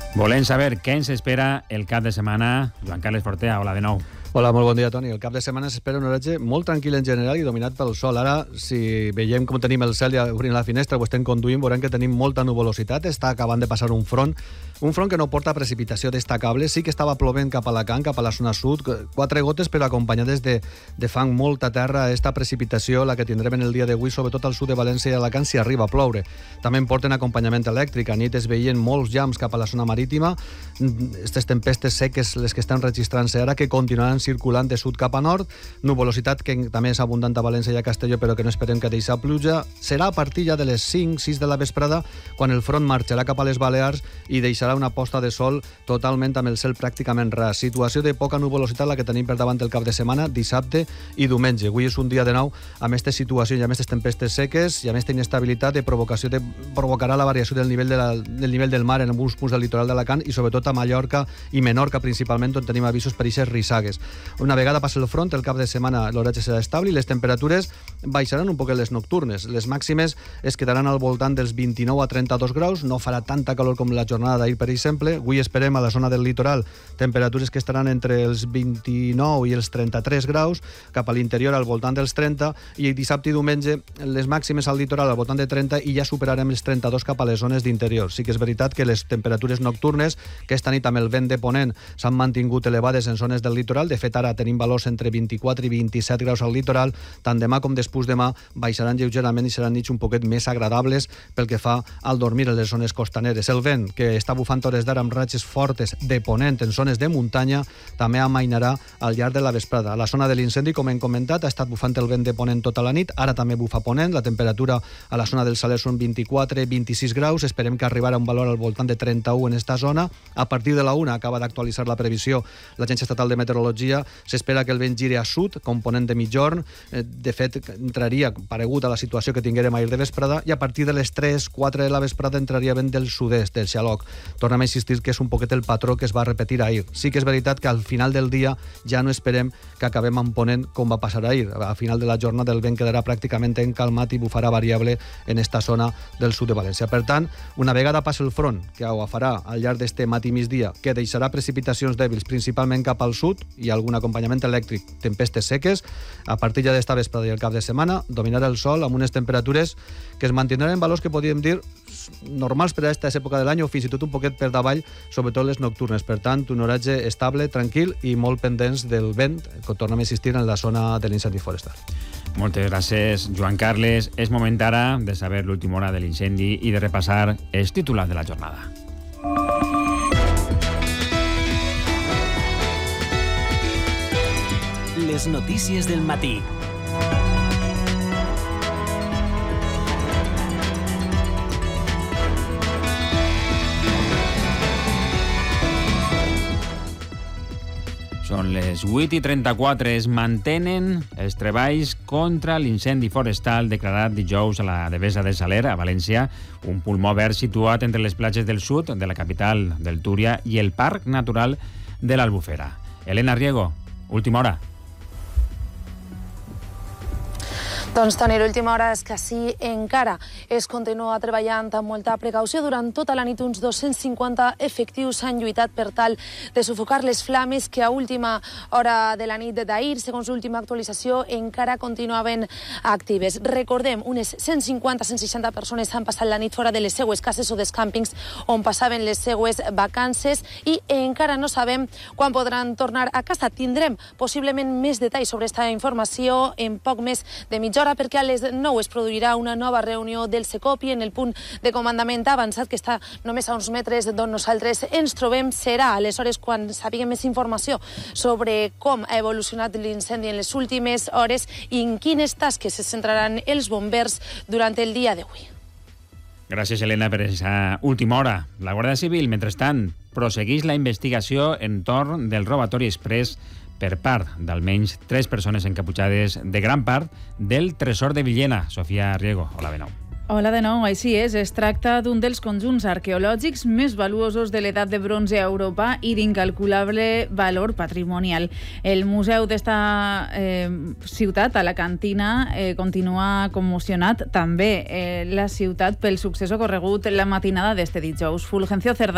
Volem saber què ens espera el cap de setmana. Joan Carles Fortea, hola de nou. Hola, molt bon dia, Toni. El cap de setmana s'espera un horatge molt tranquil en general i dominat pel sol. Ara, si veiem com tenim el cel i obrim la finestra o estem conduint, veurem que tenim molta nuvolositat. Està acabant de passar un front que no porta precipitació destacable. Sí que estava plovent cap a Alacant, cap a la zona sud, 4 gotes, però acompanyades de fang, molta terra. Esta precipitació, la que tindrem en el dia d'avui, sobretot al sud de València i Alacant, si arriba a ploure. També en porten acompanyament elèctric. A nit es veien molts llamps cap a la zona marítima. Aquestes tempestes seques, les que estan registrant-se ara, que continuaran circulant de sud cap a nord. Nuvolositat que també és abundant a València i a Castelló, però que no esperem que deixi pluja. Serà a partir ja de les 5-6 de la vesprada quan el front marxarà cap a les Balears i deixarà una posta de sol totalment amb el cel pràcticament ras. Situació de poca nuvolositat la que tenim per davant el cap de setmana, dissabte i diumenge. Avui és un dia de nou amb aquesta situació i amb aquestes tempestes seques i amb aquesta inestabilitat provocarà la variació del nivell del mar en alguns punts del litoral d'Alacant i sobretot a Mallorca i Menorca principalment, on tenim avisos per aquestes rissagues. Una vegada passi el front, el cap de setmana l'horatge serà estable i les temperatures baixaran un poquet les nocturnes. Les màximes es quedaran al voltant dels 29 a 32 graus, no farà tanta calor com la jornada d'ahir, per exemple. Avui esperem a la zona del litoral temperatures que estaran entre els 29 i els 33 graus, cap a l'interior al voltant dels 30, i dissabte i diumenge les màximes al litoral al voltant de 30 i ja superarem els 32 cap a les zones d'interior. Sí que és veritat que les temperatures nocturnes, que esta nit amb el vent de ponent s'han mantingut elevades en zones del litoral. De fet, ara tenim valors entre 24 i 27 graus al litoral. Tant demà com després demà baixaran lleugerament i seran nits un poquet més agradables pel que fa al dormir en les zones costaneres. El vent, que està bufant hores d'ara amb ratxes fortes de ponent en zones de muntanya, també amainarà al llarg de la vesprada. A la zona de l'incendi, com hem comentat, ha estat bufant el vent de ponent tota la nit. Ara també bufa ponent. La temperatura a la zona del Saler són 24-26 graus. Esperem que arribarà un valor al voltant de 31 en esta zona. A partir de la 1 acaba d'actualitzar la previsió l'Agència Estatal de Meteorologia. S'espera que el vent giri a sud, component de mitjorn. De fet, entraria paregut a la situació que tinguérem ahir de vesprada, i a partir de les 3-4 de la vesprada entraria vent del sud-est, del xaloc. Tornem a insistir que és un poquet el patró que es va repetir ahir. Sí que és veritat que al final del dia ja no esperem que acabem amb ponent com va passar ahir. A final de la jornada el vent quedarà pràcticament encalmat i bufarà variable en esta zona del sud de València. Per tant, una vegada passi el front, que ho farà al llarg d'este matí migdia, que deixarà precipitacions dèbils principalment cap al sud i algun acompanyament elèctric, tempestes seques, a partir ja d'esta vesprada i el cap de setmana dominarà el sol amb unes temperatures que es mantindran en valors que podríem dir normals per a aquesta època de l'any o fins i tot un poquet per davall, sobretot les nocturnes. Per tant, un horatge estable, tranquil i molt pendents del vent, que tornem a insistir en la zona de l'incendi forestal. Moltes gràcies, Joan Carles. És moment ara de saber l'última hora de l'incendi i de repassar els titulars de la jornada. Les notícies del matí. Són les 8:34. Es mantenen els treballs contra l'incendi forestal declarat dijous a la Devesa de Saler, a València, un pulmó verd situat entre les platges del sud de la capital del Túria i el Parc Natural de l'Albufera. Elena Riego, última hora. Doncs, Toni, l'última hora és que sí, encara es continua treballant amb molta precaució. Durant tota la nit uns 250 efectius han lluitat per tal de sufocar les flames que a última hora de la nit d'ahir, segons l'última actualització, encara continuaven actives. Recordem, unes 150-160 persones han passat la nit fora de les seues cases o dels càmpings on passaven les seues vacances i encara no sabem quan podran tornar a casa. Tindrem possiblement més detalls sobre aquesta informació en poc més de mitja hora, perquè a les 9 es produirà una nova reunió del Secopi en el punt de comandament avançat, que està només a uns metres d'on nosaltres ens trobem. Serà aleshores quan sapiguem més informació sobre com ha evolucionat l'incendi en les últimes hores i en quines tasques se centraran els bombers durant el dia d'avui. Gràcies, Helena, per aquesta última hora. La Guàrdia Civil, mentrestant, prossegueix la investigació entorn del robatori express per part d'almenys 3 persones encaputxades de gran part del tresor de Villena. Sofia Riego, hola de nou. Hola de nou, així és. Es tracta d'un dels conjunts arqueològics més valuosos de l'edat de bronze a Europa i d'incalculable valor patrimonial. El museu d'esta ciutat, a la Cantina, continua commocionat també la ciutat pel succés ocorregut la matinada d'este dijous. Fulgencio Cerdà